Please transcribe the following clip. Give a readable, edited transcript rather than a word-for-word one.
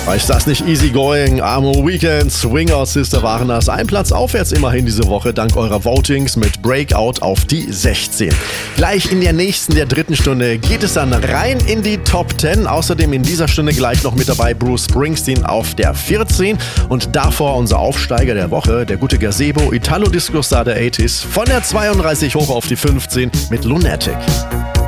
Ist das nicht easy going? Amo Weekend, Swinger Sister waren das. Ein Platz aufwärts immerhin diese Woche, dank eurer Votings mit Breakout auf die 16. Gleich in der nächsten, der dritten Stunde, geht es dann rein in die Top 10. Außerdem in dieser Stunde gleich noch mit dabei Bruce Springsteen auf der 14. Und davor unser Aufsteiger der Woche, der gute Gazebo, Italo-Disco-Star der 80s, von der 32 hoch auf die 15 mit Lunatic.